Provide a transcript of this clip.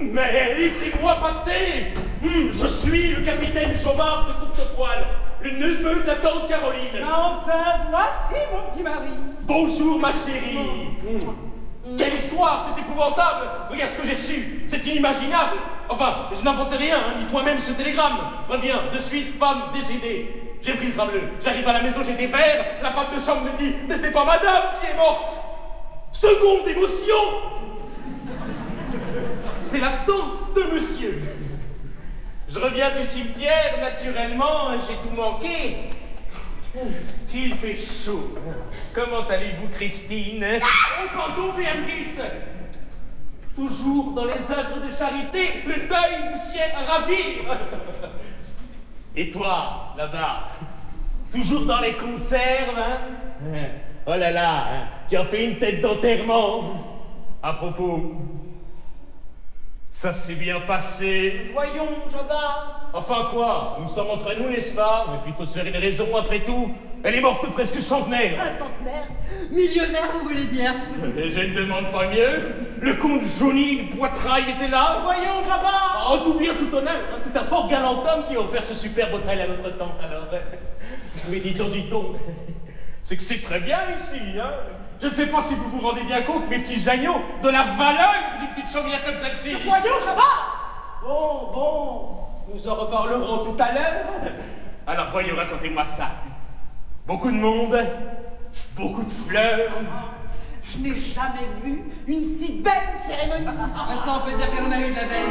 Mais laissez-moi passer. Je suis le capitaine Jobard de Courtepoil, le neveu de la tante Caroline. Enfin, voici mon petit mari. Bonjour, ma chérie. Quelle histoire, c'est épouvantable. Regarde ce que j'ai reçu, c'est inimaginable. Enfin, je n'invente rien, hein. Lis toi-même ce télégramme. Reviens, de suite, femme décédée. J'ai pris le drap bleu, j'arrive à la maison, j'étais vert. La femme de chambre me dit, mais ce n'est pas madame qui est morte. Seconde émotion. C'est la tante de monsieur. Je reviens du cimetière, naturellement, j'ai tout manqué. Qu'il fait chaud. Comment allez-vous, Christine? Oh, pardon, Béatrice. Toujours dans les œuvres de charité, le deuil vous sied à ravir. Et toi, là-bas, toujours dans les conserves, hein? Oh là là, hein, tu as fait une tête d'enterrement. À propos, ça s'est bien passé. Voyons, Jobard. Enfin quoi? Nous sommes entre nous, n'est-ce pas? Et puis il faut se faire une raison après tout. Elle est morte presque centenaire. Un centenaire? Millionnaire, vous voulez dire? Et je ne demande pas mieux. Le comte Johnny de Poitrail était là. Voyons, Jobard. Oh, tout bien, tout honneur. C'est un fort galant homme qui a offert ce superbe hôtel à notre tante, alors. Mais dis donc. C'est que c'est très bien ici, hein. Je ne sais pas si vous vous rendez bien compte, mes petits agneaux, de la valeur d'une petite chaumière comme celle-ci. Voyons, Jobard. Bon, nous en reparlerons tout à l'heure. Alors voyons, racontez-moi ça. Beaucoup de monde, beaucoup de fleurs. Je n'ai jamais vu une si belle cérémonie. Ça, on peut dire qu'elle en a eu de la veille.